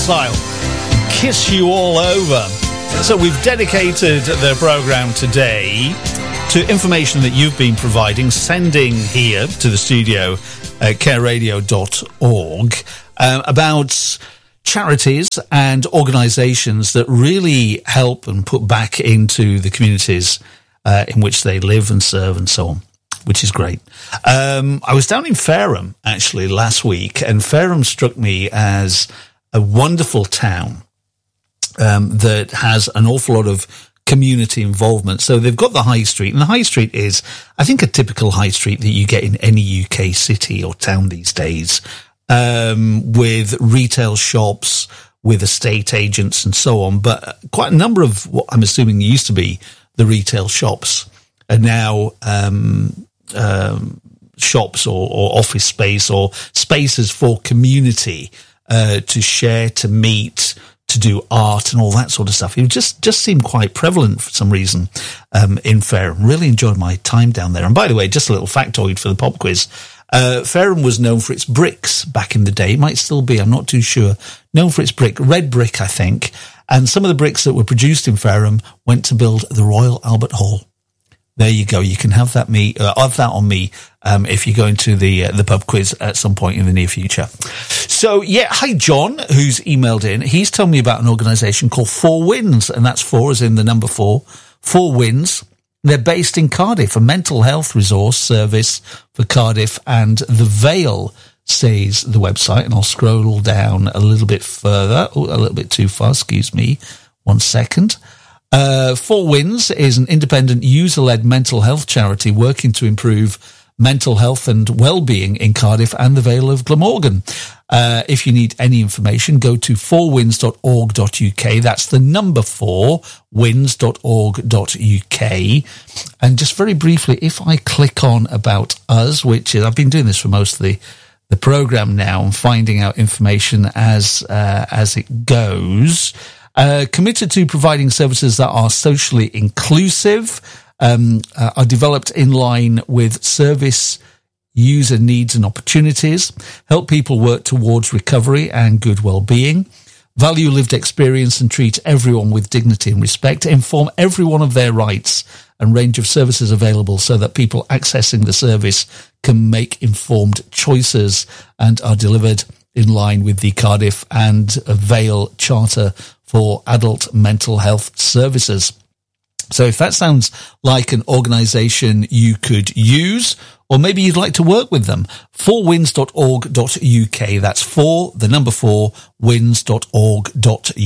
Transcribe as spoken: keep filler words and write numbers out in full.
style. Kiss you all over. So we've dedicated the programme today to information that you've been providing, sending here to the studio at care radio dot org uh, about charities and organisations that really help and put back into the communities uh, in which they live and serve and so on, which is great. Um, I was down in Fareham, actually, last week, and Fareham struck me as a wonderful town um, that has an awful lot of community involvement. So they've got the high street, and the high street is, I think, a typical high street that you get in any U K city or town these days, um, with retail shops, with estate agents and so on. But quite a number of what I'm assuming used to be the retail shops are now um, um, shops or, or office space or spaces for community uh, to share, to meet, to do art and all that sort of stuff. It just, just seemed quite prevalent for some reason um, in Fareham. Really enjoyed my time down there. And by the way, just a little factoid for the pop quiz. Uh, Fareham was known for its bricks back in the day. It might still be, I'm not too sure. Known for its brick, red brick, I think. And some of the bricks that were produced in Fareham went to build the Royal Albert Hall. There you go. You can have that me, uh, have that on me, um, if you go into the, uh, the pub quiz at some point in the near future. So, yeah, hi, John, who's emailed in. He's told me about an organisation called Four Winds, and that's four as in the number four. Four Winds. They're based in Cardiff, a mental health resource service for Cardiff and the Vale, says the website. And I'll scroll down a little bit further. Oh, a little bit too far, excuse me. One second. Uh, Four Winds is an independent user-led mental health charity working to improve mental health and well-being in Cardiff and the Vale of Glamorgan. Uh, if you need any information, go to four winds dot org dot U K. That's the number four, winds dot org dot U K. And just very briefly, if I click on About Us, which is, I've been doing this for most of the, the program now and finding out information as, uh, as it goes. Uh, committed to providing services that are socially inclusive, um, uh, are developed in line with service user needs and opportunities, help people work towards recovery and good well-being, value lived experience and treat everyone with dignity and respect, inform everyone of their rights and range of services available so that people accessing the service can make informed choices and are delivered in line with the Cardiff and Vale Charter for Adult Mental Health Services. So if that sounds like an organisation you could use, or maybe you'd like to work with them, four winds dot org dot U K. That's four, the number four, winds dot org dot